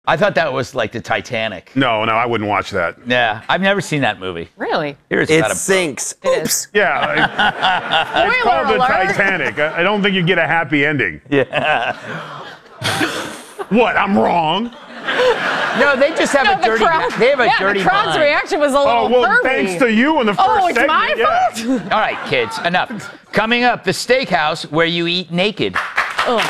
I thought that was like the Titanic. No, I wouldn't watch that. Yeah, I've never seen that movie. Really? It sinks. Oops. Yeah, it's called the Titanic. I don't think you get a happy ending. Yeah. What? I'm wrong? No, they just have a dirty. They have a dirty the crowd's mind. reaction was a little Oh, well, pervy. thanks to you in the first Oh, it's segment. my fault? All right, kids, enough. Coming up, the steakhouse where you eat naked. Ugh.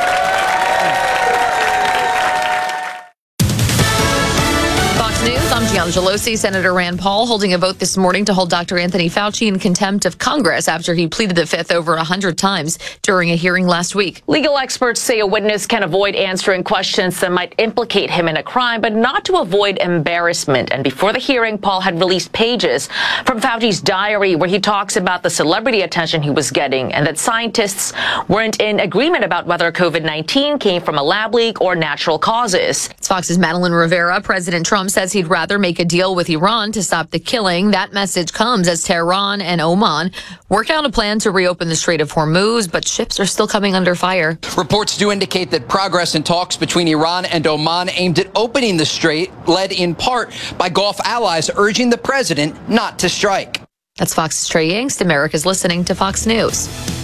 Fox News, I'm Gianna Gelosi. Senator Rand Paul holding a vote this morning to hold Dr. Anthony Fauci in contempt of Congress after he pleaded the fifth over 100 times during a hearing last week. Legal experts say a witness can avoid answering questions that might implicate him in a crime, but not to avoid embarrassment. And before the hearing, Paul had released pages from Fauci's diary where he talks about the celebrity attention he was getting and that scientists weren't in agreement about whether COVID-19 came from a lab leak or natural causes. It's Fox's Madeline Rivera. President Trump says he'd rather make a deal with Iran to stop the killing. That message comes as Tehran and Oman work out a plan to reopen the Strait of Hormuz, but ships are still coming under fire. Reports do indicate that progress in talks between Iran and Oman aimed at opening the strait, led in part by Gulf allies urging the president not to strike. That's Fox's Trey Yingst. America's listening to Fox News.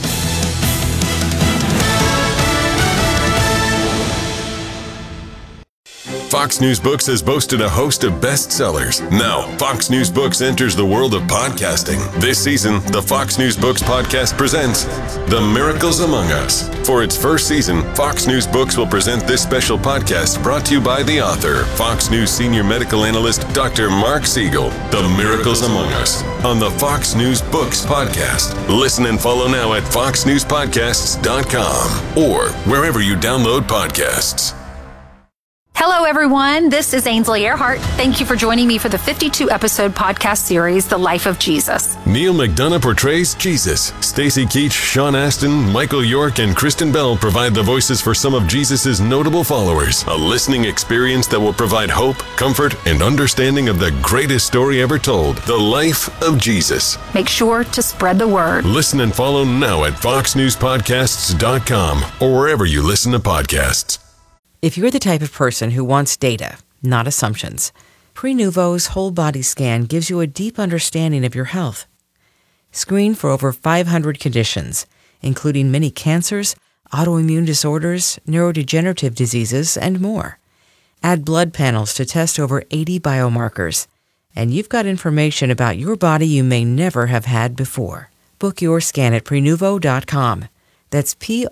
Fox News Books has boasted a host of bestsellers. Now, Fox News Books enters the world of podcasting. This season, the Fox News Books podcast presents The Miracles Among Us. For its first season, Fox News Books will present this special podcast brought to you by the author, Fox News senior medical analyst, Dr. Mark Siegel. The Miracles Among Us on the Fox News Books podcast. Listen and follow now at foxnewspodcasts.com or wherever you download podcasts. Hello, everyone. This is Ainsley Earhart. Thank you for joining me for the 52-episode podcast series, The Life of Jesus. Neil McDonough portrays Jesus. Stacy Keach, Sean Astin, Michael York, and Kristen Bell provide the voices for some of Jesus' notable followers. A listening experience that will provide hope, comfort, and understanding of the greatest story ever told, The Life of Jesus. Make sure to spread the word. Listen and follow now at foxnewspodcasts.com or wherever you listen to podcasts. If you're the type of person who wants data, not assumptions, Prenuvo's whole body scan gives you a deep understanding of your health. Screen for over 500 conditions, including many cancers, autoimmune disorders, neurodegenerative diseases, and more. Add blood panels to test over 80 biomarkers, and you've got information about your body you may never have had before. Book your scan at Prenuvo.com. That's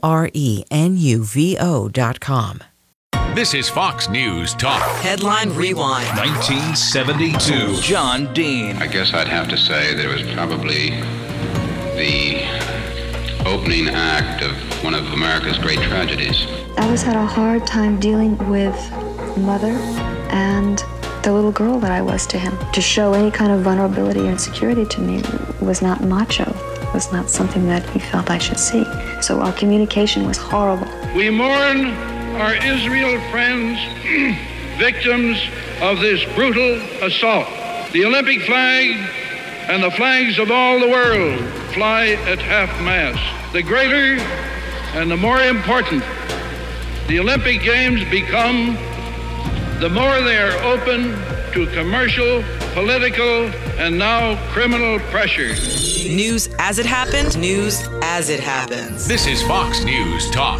Prenuvo.com. This is Fox News Talk. Headline Rewind. 1972. John Dean. I guess I'd have to say that it was probably the opening act of one of America's great tragedies. I always had a hard time dealing with mother and the little girl that I was to him. To show any kind of vulnerability or insecurity to me was not macho. It was not something that he felt I should see. So our communication was horrible. We mourn our Israel friends, victims of this brutal assault. The Olympic flag and the flags of all the world fly at half-mast. The greater and the more important the Olympic Games become, the more they are open to commercial, political, and now criminal pressure. News as it happened, news as it happens. This is Fox News Talk.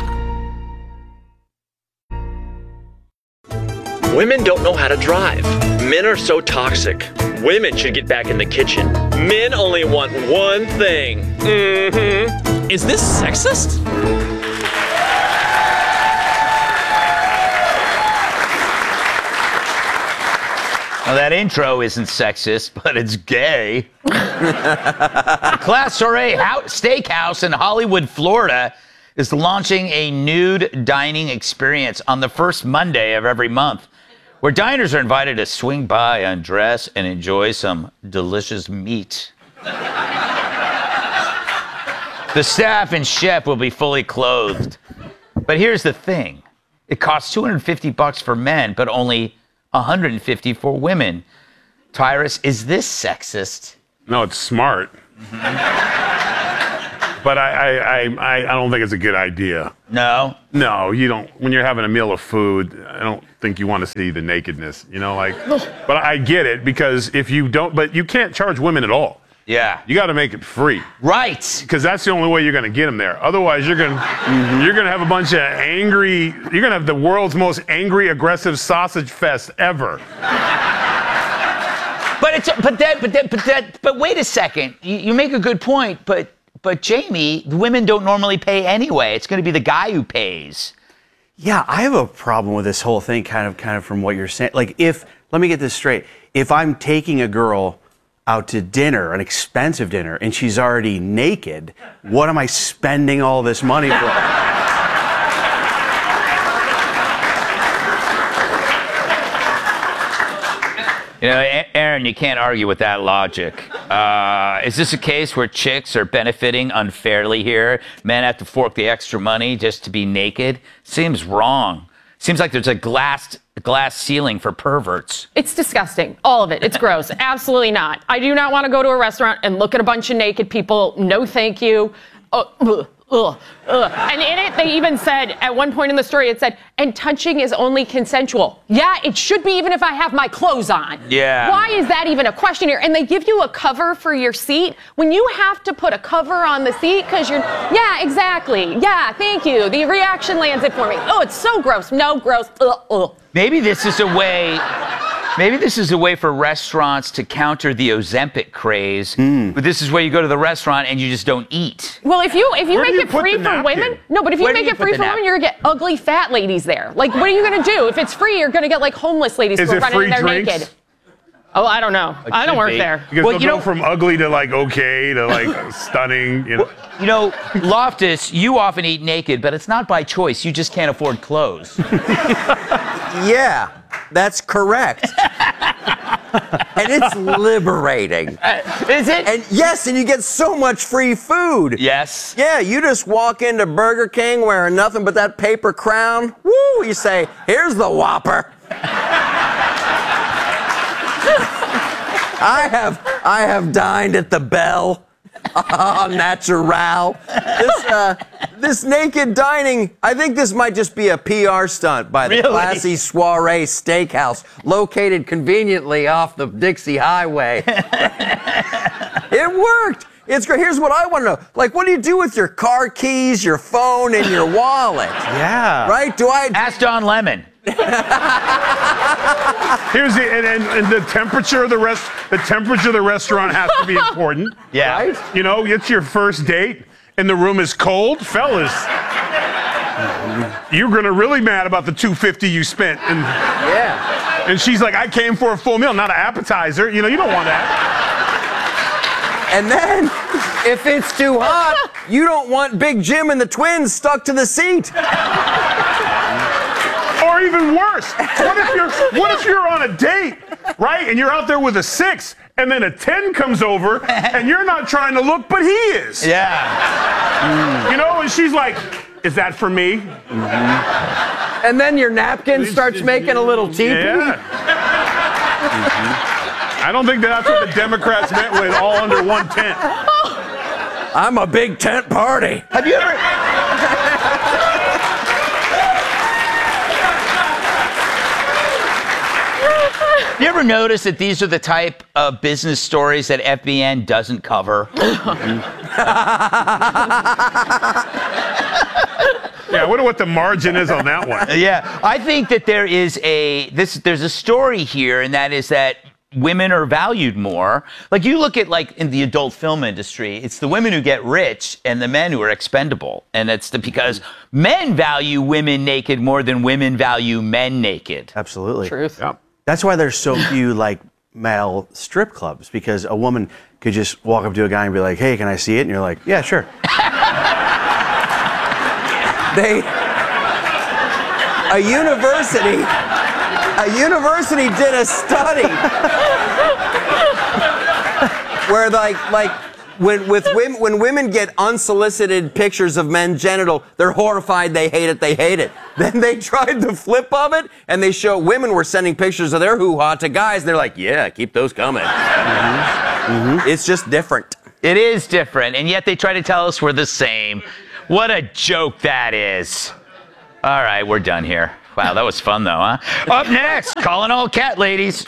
Women don't know how to drive. Men are so toxic. Women should get back in the kitchen. Men only want one thing. Is this sexist? Well, that intro isn't sexist, but it's gay. The Class Soiree Steakhouse in Hollywood, Florida, is launching a nude dining experience on the first Monday of every month, where diners are invited to swing by, undress, and enjoy some delicious meat. The staff and chef will be fully clothed. But here's the thing. It costs $250 for men, but only $150 for women. Tyrus, is this sexist? No, it's smart. but I don't think it's a good idea. No? No, you don't. When you're having a meal of food, I don't think you want to see the nakedness, you know, like, but I get it because if you don't, but you can't charge women at all. Yeah. You got to make it free. Right. Because that's the only way you're going to get them there. Otherwise, you're going to have a bunch of angry, you're going to have the world's most angry, aggressive sausage fest ever. But wait a second. You make a good point, but Jamie, the women don't normally pay anyway. It's going to be the guy who pays. Yeah, I have a problem with this whole thing kind of from what you're saying. Like let me get this straight. If I'm taking a girl out to dinner, an expensive dinner, and she's already naked, what am I spending all this money for? You know, Aaron, you can't argue with that logic. Is this a case where chicks are benefiting unfairly here? Men have to fork the extra money just to be naked? Seems wrong. Seems like there's a glass ceiling for perverts. It's disgusting. All of it. It's gross. Absolutely not. I do not want to go to a restaurant and look at a bunch of naked people. No, thank you. And in it, they even said, at one point in the story, it said, and touching is only consensual. Yeah, it should be even if I have my clothes on. Yeah. Why is that even a question here? And they give you a cover for your seat. When you have to put a cover on the seat because you're, yeah, exactly. Yeah, thank you. The reaction lands it for me. Oh, it's so gross. No, gross. Maybe this is a way for restaurants to counter the Ozempic craze. But this is where you go to the restaurant and you just don't eat. Well, if you make it free for women, but if you make it free for women, you're gonna get ugly fat ladies there. Like, what are you gonna do? If it's free, you're gonna get like homeless ladies who are running in there naked. Oh, I don't know. I don't work there. Because they'll go from ugly to like okay to like stunning. You know. You know, Loftus, you often eat naked, but it's not by choice. You just can't afford clothes. Yeah, that's correct. And it's liberating. Is it? And yes, and you get so much free food. Yes. Yeah, you just walk into Burger King wearing nothing but that paper crown. Woo! You say, here's the Whopper. I have dined at the Bell. Natural. This naked dining, I think this might just be a PR stunt by the Classy Soiree Steakhouse, located conveniently off the Dixie Highway. It worked. It's great. Here's what I want to know. Like, what do you do with your car keys, your phone, and your wallet? Yeah. Right? Ask Don Lemon. Here's the temperature of the restaurant has to be important. Yeah. Right? You know, it's your first date and the room is cold, fellas. You're gonna really mad about the $250 you spent. And she's like, I came for a full meal, not an appetizer. You know, you don't want that. And then, if it's too hot, you don't want Big Jim and the twins stuck to the seat. Or even worse, what if you're on a date, right? And you're out there with a 6, and then a 10 comes over, and you're not trying to look, but he is. Yeah. You know, and she's like, is that for me? And then your napkin starts making a little teepee. Yeah. I don't think that's what the Democrats meant with all under one tent. I'm a big tent party. Have you ever... You ever notice that these are the type of business stories that FBN doesn't cover? Yeah, I wonder what the margin is on that one. Yeah, I think that there's a story here, and that is that women are valued more. Like, you look at, like, in the adult film industry, it's the women who get rich and the men who are expendable. And it's because men value women naked more than women value men naked. Absolutely. Truth. Yep. That's why there's so few, like, male strip clubs, because a woman could just walk up to a guy and be like, hey, can I see it? And you're like, yeah, sure. A university did a study where when women get unsolicited pictures of men's genital, they're horrified, they hate it. Then they tried the flip of it, and they show women were sending pictures of their hoo-ha to guys, and they're like, yeah, keep those coming. It's just different. It is different, and yet they try to tell us we're the same. What a joke that is. All right, we're done here. Wow, that was fun, though, huh? Up next, calling all cat ladies.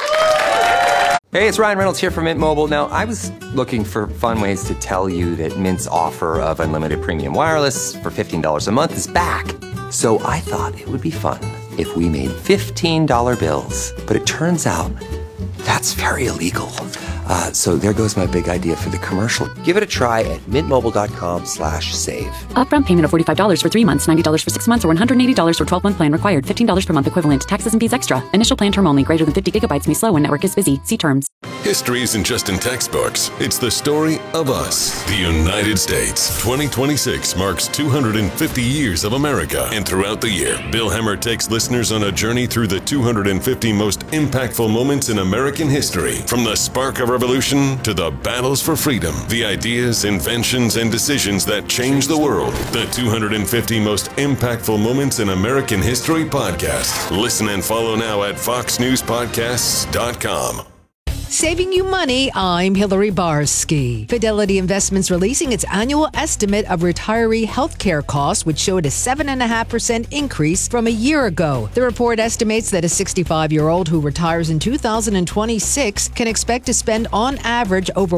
Hey, it's Ryan Reynolds here from Mint Mobile. Now, I was looking for fun ways to tell you that Mint's offer of unlimited premium wireless for $15 a month is back. So I thought it would be fun if we made $15 bills. But it turns out that's very illegal. So there goes my big idea for the commercial. Give it a try at mintmobile.com/save. Upfront payment of $45 for 3 months, $90 for 6 months, or $180 for 12-month plan required. $15 per month equivalent. Taxes and fees extra. Initial plan term only. Greater than 50 gigabytes may slow when network is busy. See terms. History isn't just in textbooks. It's the story of us. The United States. 2026 marks 250 years of America. And throughout the year, Bill Hemmer takes listeners on a journey through the 250 most impactful moments in American history. From the spark of revolution to the battles for freedom. The ideas, inventions, and decisions that changed the world. The 250 most impactful moments in American history podcast. Listen and follow now at foxnewspodcasts.com. Saving you money, I'm Hillary Barsky. Fidelity Investments releasing its annual estimate of retiree healthcare costs, which showed a 7.5% increase from a year ago. The report estimates that a 65-year-old who retires in 2026 can expect to spend on average over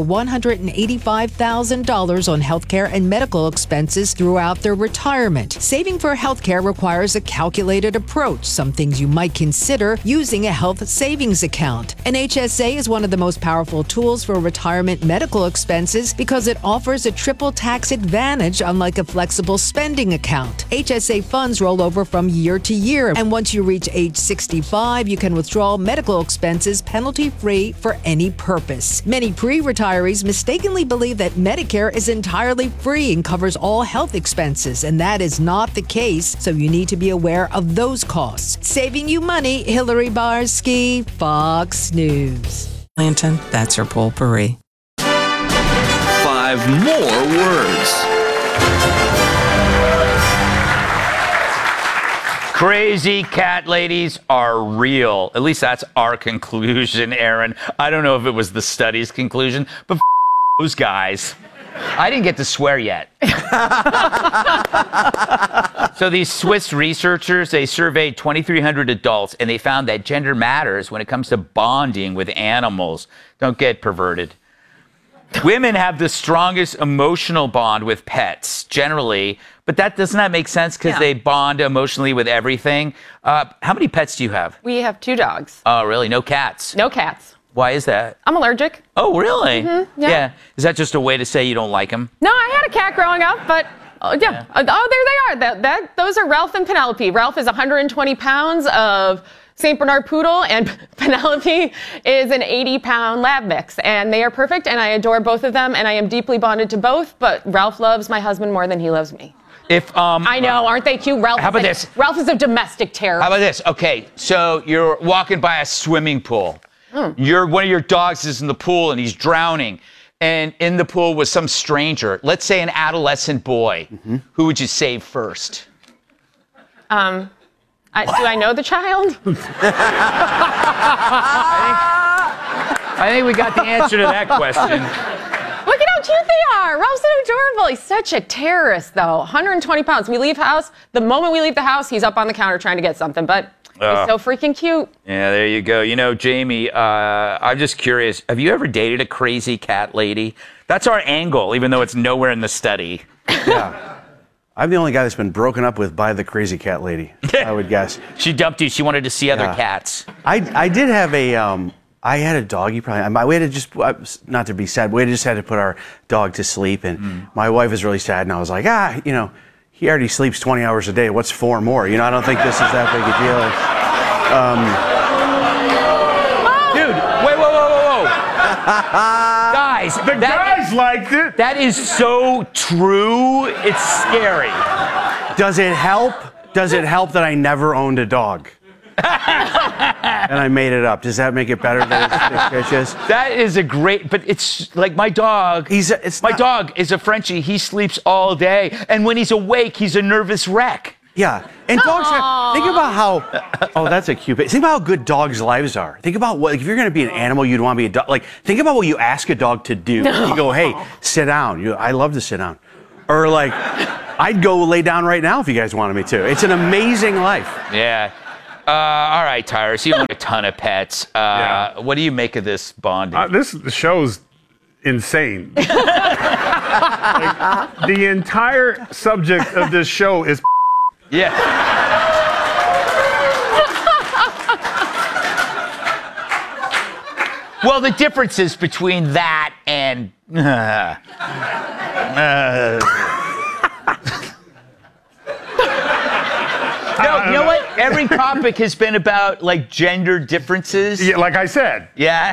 $185,000 on healthcare and medical expenses throughout their retirement. Saving for healthcare requires a calculated approach, some things you might consider using a health savings account. An HSA is one of the most powerful tools for retirement medical expenses because it offers a triple tax advantage, unlike a flexible spending account. HSA funds roll over from year to year, and once you reach age 65, you can withdraw medical expenses penalty-free for any purpose. Many pre-retirees mistakenly believe that Medicare is entirely free and covers all health expenses, and that is not the case, so you need to be aware of those costs. Saving you money, Hillary Barsky, Fox News. Clinton, that's her potpourri. 5 more words. Crazy cat ladies are real. At least that's our conclusion, Aaron. I don't know if it was the study's conclusion, but those guys. I didn't get to swear yet. So these Swiss researchers, they surveyed 2,300 adults, and they found that gender matters when it comes to bonding with animals. Don't get perverted. Women have the strongest emotional bond with pets, generally, but doesn't that make sense because they bond emotionally with everything? How many pets do you have? We have 2 dogs. Oh, really? No cats? No cats. Why is that? I'm allergic. Oh, really? Mm-hmm, yeah. Is that just a way to say you don't like them? No, I had a cat growing up, but yeah. Oh, there they are. Those are Ralph and Penelope. Ralph is 120 pounds of St. Bernard Poodle, and Penelope is an 80-pound lab mix. And they are perfect, and I adore both of them, and I am deeply bonded to both, but Ralph loves my husband more than he loves me. I know, aren't they cute? Ralph is a domestic terror. How about this? Okay, so you're walking by a swimming pool. One of your dogs is in the pool and he's drowning, and in the pool was some stranger, let's say an adolescent boy. Who would you save first? Do I know the child? I think we got the answer to that question. Look at how cute they are. Ralph's so adorable. He's such a terrorist, though. 120 pounds. We leave house. The moment we leave the house, he's up on the counter trying to get something, but he's so freaking cute. Yeah, there you go. You know, Jamie, I'm just curious. Have you ever dated a crazy cat lady? That's our angle, even though it's nowhere in the study. Yeah. I'm the only guy that's been broken up with by the crazy cat lady, I would guess. She dumped you. She wanted to see other cats. I did have I had a dog. We had to just, not to be sad, we just had to put our dog to sleep, and my wife was really sad, and I was like, he already sleeps 20 hours a day. What's 4 more? I don't think this is that big a deal. Dude, wait, whoa. Guys. Guys liked it. That is so true. It's scary. Does it help? Does it help that I never owned a dog? And I made it up. Does that make it better that it's fictitious? That is a great, but it's like my dog. My dog is a Frenchie. He sleeps all day. And when he's awake, he's a nervous wreck. Yeah, and dogs. Think about how. Oh, that's a cute. Think about how good dogs' lives are. Think about what if you're going to be an animal, you'd want to be a dog. Like, think about what you ask a dog to do. You go, hey, sit down. I love to sit down, or like, I'd go lay down right now if you guys wanted me to. It's an amazing life. Yeah. All right, Tyrus, you own a ton of pets. What do you make of this bonding? This show's insane. Like, the entire subject of this show is. Yeah. Well, the difference is between that and. No, you know what? Every topic has been about like gender differences. Yeah, like I said. Yeah.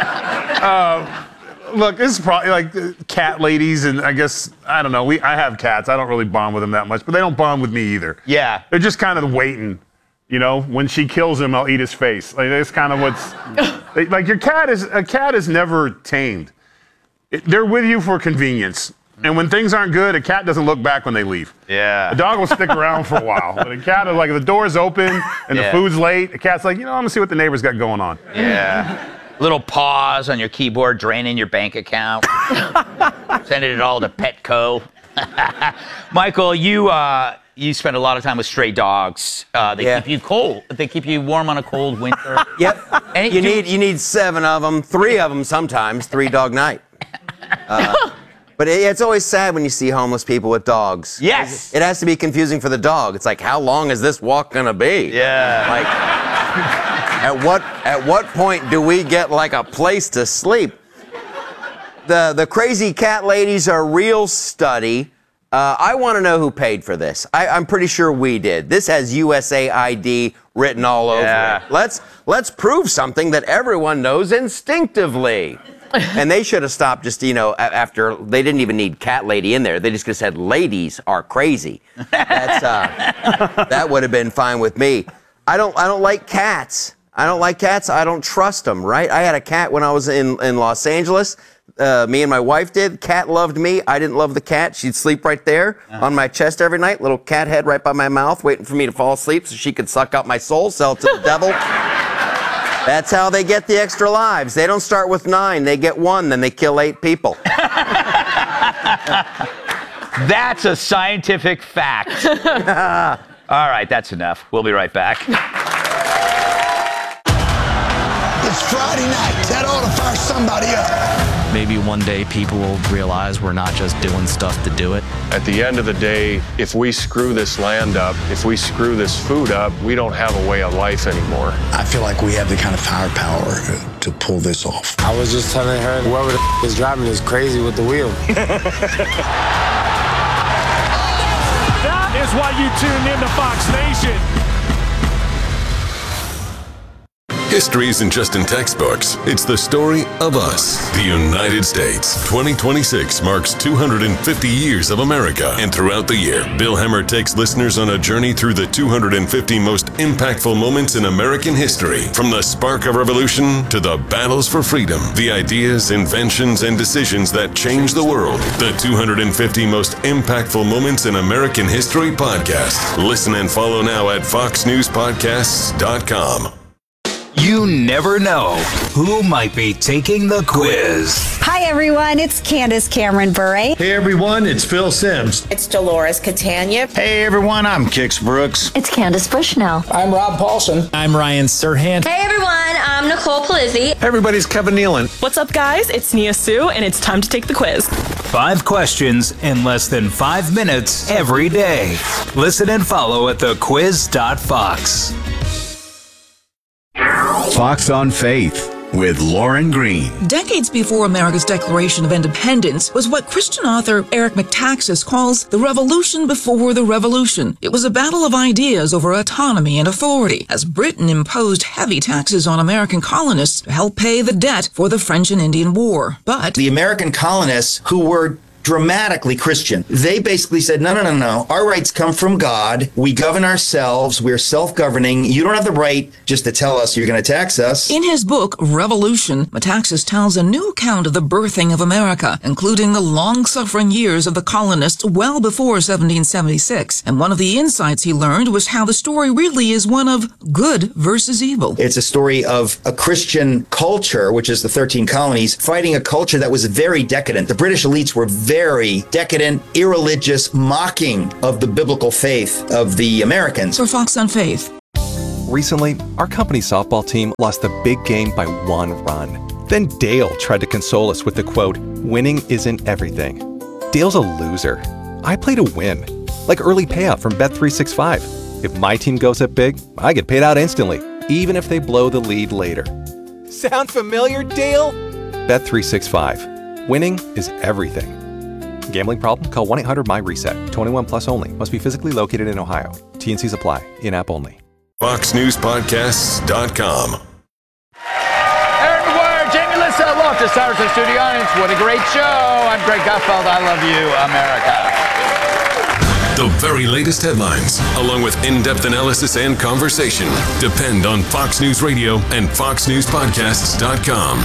Look, this is probably like cat ladies, and I guess I don't know. I have cats. I don't really bond with them that much, but they don't bond with me either. Yeah. They're just kind of waiting. You know, when she kills him, I'll eat his face. Like that's kind of what's like. A cat is never tamed. They're with you for convenience. And when things aren't good, a cat doesn't look back when they leave. Yeah. A dog will stick around for a while. But a cat is like, if the door's open and the food's late, a cat's like, I'm going to see what the neighbor's got going on. Yeah. Little pause on your keyboard, draining your bank account. Sending it all to Petco. Michael, you spend a lot of time with stray dogs. They keep you cold. They keep you warm on a cold winter. Yep. And you need 7 of them, 3 of them sometimes, 3-dog night. But it's always sad when you see homeless people with dogs. Yes. It has to be confusing for the dog. It's like, how long is this walk gonna be? Yeah. Like, at what point do we get like a place to sleep? The crazy cat ladies are a real study. I want to know who paid for this. I'm pretty sure we did. This has USAID written all over it. Let's prove something that everyone knows instinctively. And they should have stopped just, after they didn't even need cat lady in there. They just could have said, ladies are crazy. That would have been fine with me. I don't like cats. I don't like cats. I don't trust them, right? I had a cat when I was in Los Angeles. Me and my wife did. Cat loved me. I didn't love the cat. She'd sleep right there on my chest every night. Little cat head right by my mouth, waiting for me to fall asleep so she could suck out my soul, sell it to the devil. That's how they get the extra lives. They don't start with 9. They get 1, then they kill 8 people. That's a scientific fact. All right, that's enough. We'll be right back. It's Friday night. That ought to fire somebody up. Maybe one day people will realize we're not just doing stuff to do it. At the end of the day, if we screw this land up, if we screw this food up, we don't have a way of life anymore. I feel like we have the kind of firepower to pull this off. I was just telling her, whoever the is driving is crazy with the wheel. That is why you tuned in to Fox Nation. History isn't just in textbooks, it's the story of us. The United States. 2026 marks 250 years of America. And throughout the year, Bill Hemmer takes listeners on a journey through the 250 most impactful moments in American history. From the spark of revolution to the battles for freedom, the ideas, inventions, and decisions that changed the world. The 250 most impactful moments in American history podcast. Listen and follow now at foxnewspodcasts.com. You never know who might be taking the quiz. Hi, everyone. It's Candace Cameron Bure. Hey, everyone. It's Phil Simms. It's Dolores Catania. Hey, everyone. I'm Kix Brooks. It's Candace Bushnell. I'm Rob Paulson. I'm Ryan Serhant. Hey, everyone. I'm Nicole Palizzi. Hey, everybody's Kevin Nealon. What's up, guys? It's Nia Sue, and it's time to take the quiz. 5 questions in less than 5 minutes every day. Listen and follow at thequiz.fox. Fox on Faith with Lauren Green. Decades before America's Declaration of Independence was what Christian author Eric Metaxas calls the revolution before the revolution. It was a battle of ideas over autonomy and authority, as Britain imposed heavy taxes on American colonists to help pay the debt for the French and Indian War. But the American colonists, who were dramatically Christian. They basically said, no. Our rights come from God. We govern ourselves. We're self-governing. You don't have the right just to tell us you're going to tax us. In his book, Revolution, Metaxas tells a new account of the birthing of America, including the long-suffering years of the colonists well before 1776. And one of the insights he learned was how the story really is one of good versus evil. It's a story of a Christian culture, which is the 13 colonies, fighting a culture that was very decadent. The British elites were very decadent, irreligious, mocking of the biblical faith of the Americans. For Fox on Faith. Recently, our company's softball team lost the big game by 1 run. Then Dale tried to console us with the quote, "Winning isn't everything." Dale's a loser. I play to win, like early payout from Bet365. If my team goes up big, I get paid out instantly, even if they blow the lead later. Sound familiar, Dale? Bet365. Winning is everything. Gambling problem? Call 1-800-MY-RESET. 21 plus only. Must be physically located in Ohio. T&Cs apply. In-app only. FoxNewsPodcasts.com. Aaron Dwyer, Jamie Lissa, Loftus Towers and studio audience. What a great show. I'm Greg Gutfeld. I love you, America. The very latest headlines, along with in-depth analysis and conversation, depend on Fox News Radio and FoxNewsPodcasts.com.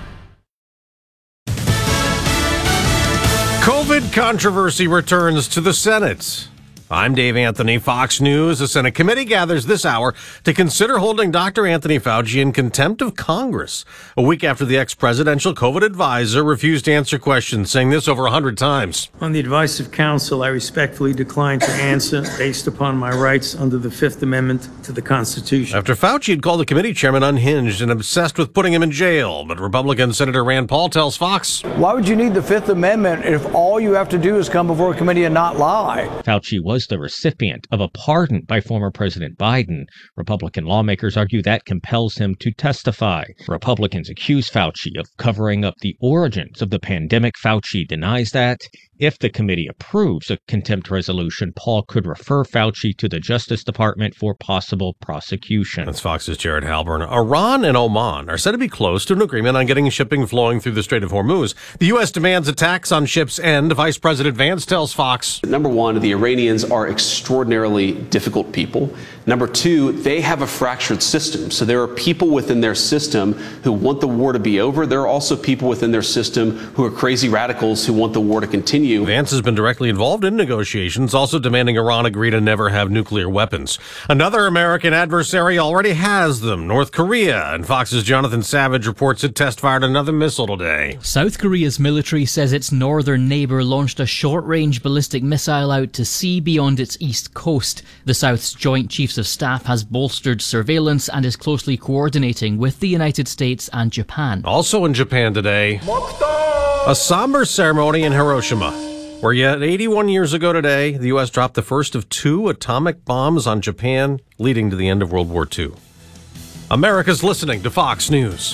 COVID controversy returns to the Senate. I'm Dave Anthony, Fox News. The Senate committee gathers this hour to consider holding Dr. Anthony Fauci in contempt of Congress, a week after the ex-presidential COVID advisor refused to answer questions, saying this over 100 times. On the advice of counsel, I respectfully decline to answer based upon my rights under the Fifth Amendment to the Constitution. After Fauci had called the committee chairman unhinged and obsessed with putting him in jail, but Republican Senator Rand Paul tells Fox, "Why would you need the Fifth Amendment if all you have to do is come before a committee and not lie?" Fauci was the recipient of a pardon by former President Biden. Republican lawmakers argue that compels him to testify. Republicans accuse Fauci of covering up the origins of the pandemic. Fauci denies that. If the committee approves a contempt resolution, Paul could refer Fauci to the Justice Department for possible prosecution. That's Fox's Jared Halpern. Iran and Oman are said to be close to an agreement on getting shipping flowing through the Strait of Hormuz. The U.S. demands attacks on ships end. Vice President Vance tells Fox. Number one, the Iranians are extraordinarily difficult people. Number two, they have a fractured system. So there are people within their system who want the war to be over. There are also people within their system who are crazy radicals who want the war to continue. Vance has been directly involved in negotiations, also demanding Iran agree to never have nuclear weapons. Another American adversary already has them, North Korea, and Fox's Jonathan Savage reports it test-fired another missile today. South Korea's military says its northern neighbour launched a short-range ballistic missile out to sea beyond its east coast. The South's Joint Chiefs of Staff has bolstered surveillance and is closely coordinating with the United States and Japan. Also in Japan today, a somber ceremony in Hiroshima, where yet 81 years ago today, the U.S. dropped the first of 2 atomic bombs on Japan, leading to the end of World War II. America's listening to Fox News.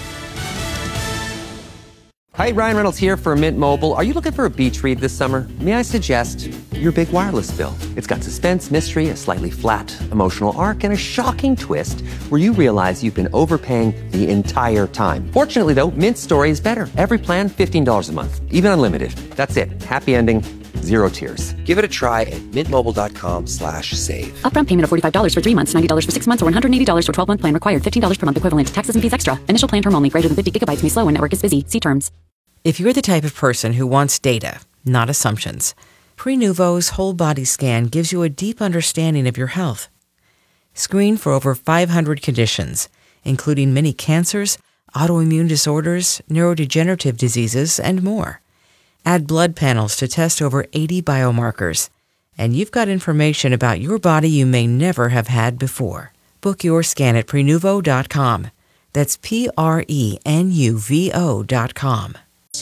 Hi, Ryan Reynolds here for Mint Mobile. Are you looking for a beach read this summer? May I suggest your big wireless bill? It's got suspense, mystery, a slightly flat emotional arc, and a shocking twist where you realize you've been overpaying the entire time. Fortunately, though, Mint story is better. Every plan, $15 a month, even unlimited. That's it. Happy ending, 0 tears. Give it a try at mintmobile.com/save. Upfront payment of $45 for 3 months, $90 for 6 months, or $180 for 12-month plan required. $15 per month equivalent. Taxes and fees extra. Initial plan term only. Greater than 50 gigabytes may slow when network is busy. See terms. If you're the type of person who wants data, not assumptions, Prenuvo's whole body scan gives you a deep understanding of your health. Screen for over 500 conditions, including many cancers, autoimmune disorders, neurodegenerative diseases, and more. Add blood panels to test over 80 biomarkers, and you've got information about your body you may never have had before. Book your scan at Prenuvo.com. That's Prenuvo.com.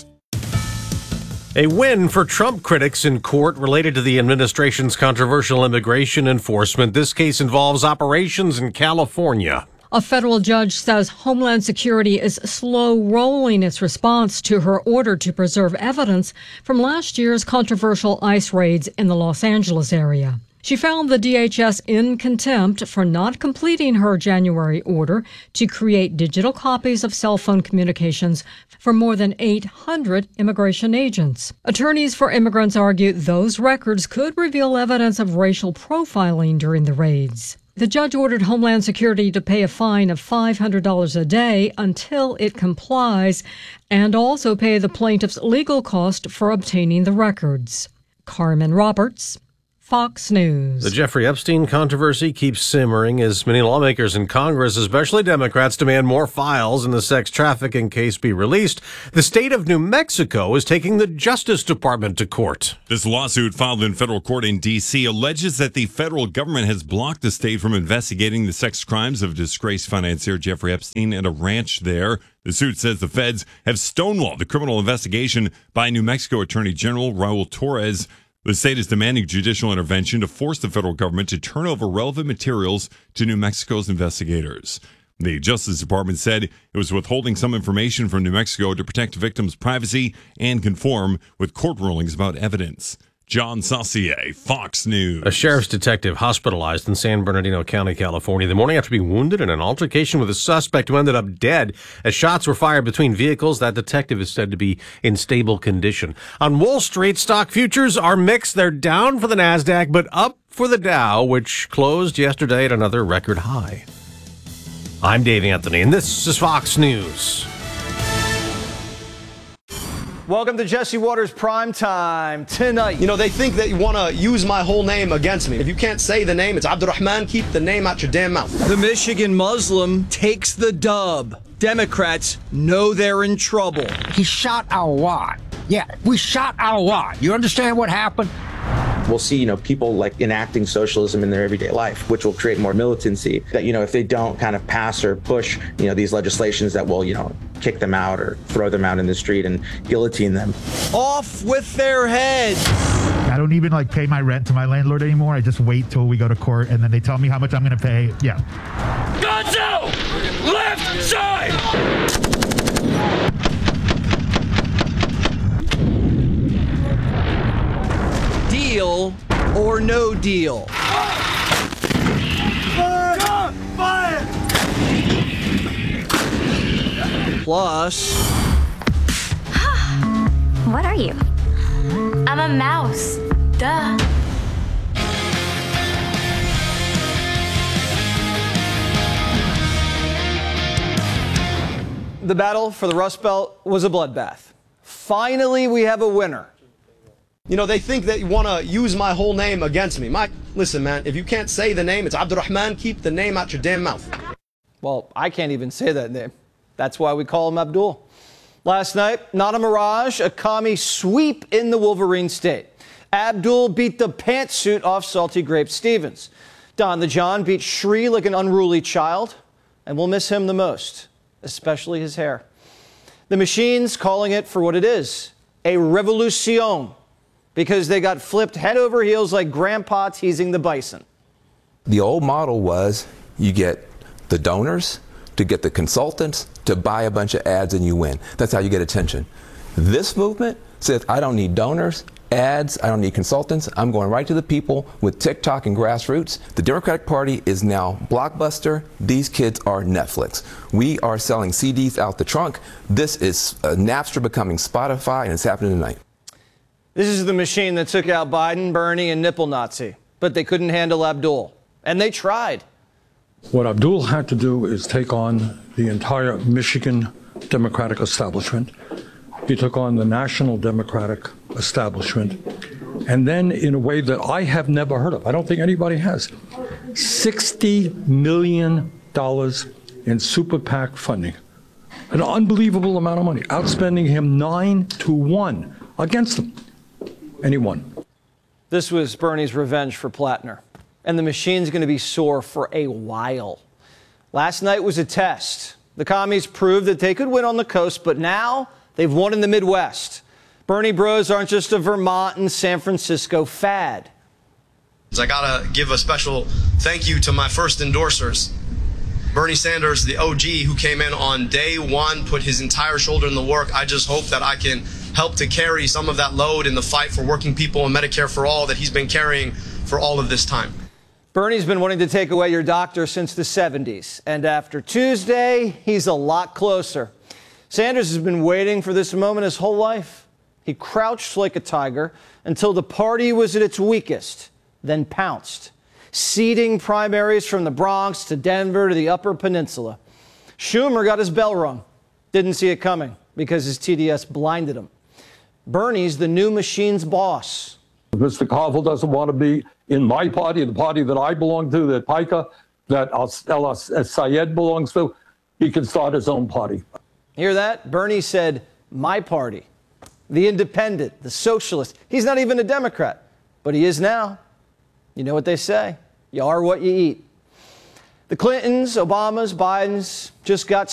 A win for Trump critics in court related to the administration's controversial immigration enforcement. This case involves operations in California. A federal judge says Homeland Security is slow-rolling its response to her order to preserve evidence from last year's controversial ICE raids in the Los Angeles area. She found the DHS in contempt for not completing her January order to create digital copies of cell phone communications for more than 800 immigration agents. Attorneys for immigrants argue those records could reveal evidence of racial profiling during the raids. The judge ordered Homeland Security to pay a fine of $500 a day until it complies, and also pay the plaintiff's legal cost for obtaining the records. Carmen Roberts, Fox News. The Jeffrey Epstein controversy keeps simmering as many lawmakers in Congress, especially Democrats, demand more files in the sex trafficking case be released. The state of New Mexico is taking the Justice Department to court. This lawsuit filed in federal court in D.C. alleges that the federal government has blocked the state from investigating the sex crimes of disgraced financier Jeffrey Epstein at a ranch there. The suit says the feds have stonewalled the criminal investigation by New Mexico Attorney General Raul Torres. The state is demanding judicial intervention to force the federal government to turn over relevant materials to New Mexico's investigators. The Justice Department said it was withholding some information from New Mexico to protect victims' privacy and conform with court rulings about evidence. John Saucier, Fox News. A sheriff's detective hospitalized in San Bernardino County, California, the morning after being wounded in an altercation with a suspect who ended up dead as shots were fired between vehicles. That detective is said to be in stable condition. On Wall Street, stock futures are mixed. They're down for the NASDAQ, but up for the Dow, which closed yesterday at another record high. I'm Dave Anthony, and this is Fox News. Welcome to Jesse Waters Primetime tonight. You know, they think that you want to use my whole name against me. If you can't say the name, it's Abdurrahman. Keep the name out your damn mouth. The Michigan Muslim takes the dub. Democrats know they're in trouble. He shot Awad. Yeah, we shot Awad. You understand what happened? We'll see, people like enacting socialism in their everyday life, which will create more militancy. That, if they don't kind of pass or push, these legislations that will, kick them out or throw them out in the street and guillotine them. Off with their heads. I don't even pay my rent to my landlord anymore. I just wait till we go to court and then they tell me how much I'm going to pay. Yeah. Guns out! Left side! Deal or no deal? Fire! Plus... What are you? I'm a mouse. Duh. The battle for the Rust Belt was a bloodbath. Finally, we have a winner. They think that you want to use my whole name against me. Listen, man, if you can't say the name, it's Abdurrahman. Keep the name out your damn mouth. Well, I can't even say that name. That's why we call him Abdul. Last night, not a mirage, a commie sweep in the Wolverine State. Abdul beat the pantsuit off Salty Grape Stevens. Don the John beat Shri like an unruly child, and we'll miss him the most, especially his hair. The machine's calling it for what it is, a revolution, because they got flipped head over heels like Grandpa teasing the bison. The old model was you get the donors to get the consultants to buy a bunch of ads and you win. That's how you get attention. This movement says, I don't need donors, ads, I don't need consultants. I'm going right to the people with TikTok and grassroots. The Democratic Party is now Blockbuster. These kids are Netflix. We are selling CDs out the trunk. This is Napster becoming Spotify, and it's happening tonight. This is the machine that took out Biden, Bernie, and Nipple Nazi. But they couldn't handle Abdul. And they tried. What Abdul had to do is take on the entire Michigan Democratic establishment. He took on the national Democratic establishment. And then in a way that I have never heard of, I don't think anybody has, $60 million in super PAC funding. An unbelievable amount of money, outspending him 9-1 against them. And he won. This was Bernie's revenge for Plattner. And the machine's going to be sore for a while. Last night was a test. The commies proved that they could win on the coast, but now they've won in the Midwest. Bernie bros aren't just a Vermont and San Francisco fad. I gotta give a special thank you to my first endorsers. Bernie Sanders, the OG, who came in on day one, put his entire shoulder in the work. I just hope that I can help to carry some of that load in the fight for working people and Medicare for all that he's been carrying for all of this time. Bernie's been wanting to take away your doctor since the 70s, and after Tuesday, he's a lot closer. Sanders has been waiting for this moment his whole life. He crouched like a tiger until the party was at its weakest, then pounced, seeding primaries from the Bronx to Denver to the Upper Peninsula. Schumer got his bell rung. Didn't see it coming because his TDS blinded him. Bernie's the new machine's boss. Mr. Koval doesn't want to be in my party, the party that I belong to, that Pica, that El Sayed belongs to. He can start his own party. Hear that? Bernie said, my party. The independent, the socialist. He's not even a Democrat, but he is now. You know what they say. You are what you eat. The Clintons, Obamas, Bidens just got